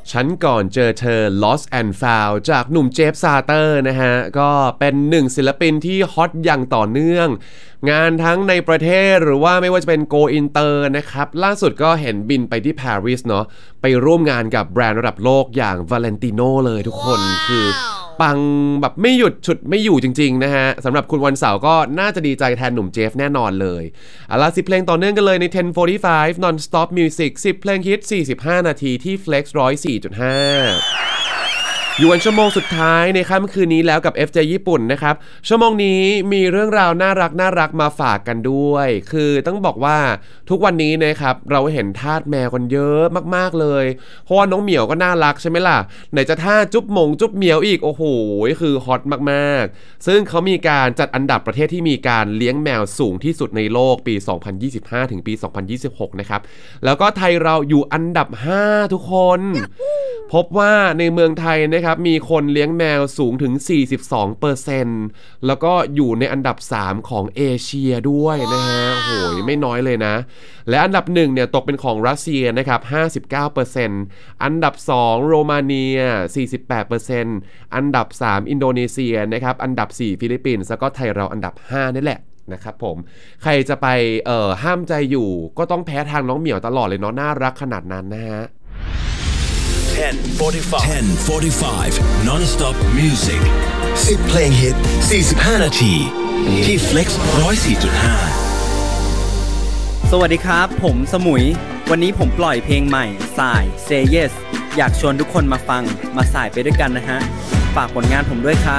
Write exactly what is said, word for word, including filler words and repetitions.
ฉันก่อนเจอเธอ Lost and Found จากหนุ่มเจฟซาเตอร์นะฮะก็เป็นหนึ่งศิลปินที่ฮอตอย่างต่อเนื่องงานทั้งในประเทศหรือว่าไม่ว่าจะเป็น Go Inter นะครับล่าสุดก็เห็นบินไปที่ปารีสเนาะไปร่วมงานกับแบรนด์ระดับโลกอย่าง Valentino เลยทุกคน wow. คือปังแบบไม่หยุดฉุดไม่อยู่จริงๆนะฮะสำหรับคุณวันเสาร์ก็น่าจะดีใจแทนหนุ่มเจฟแน่นอนเลยเอาล่ะสิบเพลงต่อเนื่องกันเลยใน สิบ สี่สิบห้า Non-Stop Music สิบเพลงฮิตสี่สิบห้านาทีที่ Flex หนึ่งร้อยสี่จุดห้าอยู่วันชั่วโมงสุดท้ายในค่ำคืนนี้แล้วกับ เอฟ เจ ญี่ปุ่นนะครับชั่วโมงนี้มีเรื่องราวน่ารักน่ารักมาฝากกันด้วยคือต้องบอกว่าทุกวันนี้นะครับเราเห็นทาสแมวกันเยอะมากๆเลยเพราะว่าน้องเหมียวก็น่ารักใช่ไหมล่ะไหนจะท่าจุ๊บหมงจุ๊บเหมียวอีกโอ้โหคือฮอตมากๆซึ่งเขามีการจัดอันดับประเทศที่มีการเลี้ยงแมวสูงที่สุดในโลกปีสองพันยี่สิบห้าถึงปีสองพันยี่สิบหกนะครับแล้วก็ไทยเราอยู่อันดับห้าทุกคนพบว่าในเมืองไทยนะครับมีคนเลี้ยงแมวสูงถึง สี่สิบสองเปอร์เซ็นต์ แล้วก็อยู่ในอันดับสามของเอเชียด้วยนะฮะโอ้โหไม่น้อยเลยนะและอันดับหนึ่งเนี่ยตกเป็นของรัสเซียนะครับ ห้าสิบเก้าเปอร์เซ็นต์ อันดับสองโรมาเนีย สี่สิบแปดเปอร์เซ็นต์ อันดับสามอินโดนีเซียนะครับอันดับสี่ฟิลิปปินส์แล้วก็ไทยเราอันดับห้านี่แหละนะครับผมใครจะไปเอ่อห้ามใจอยู่ก็ต้องแพ้ทางน้องเหมียวตลอดเลยเนาะน่ารักขนาดนั้นนะฮะ ten forty-five Non-Stop Music สิบเพลงฮิตสี่สิบห้านาทีที่ Flex หนึ่งร้อยสี่จุดห้าสวัสดีครับผมสมุยวันนี้ผมปล่อยเพลงใหม่สาย Say Yes อยากชวนทุกคนมาฟังมาสายไปด้วยกันนะฮะฝากผลงานผมด้วยครับ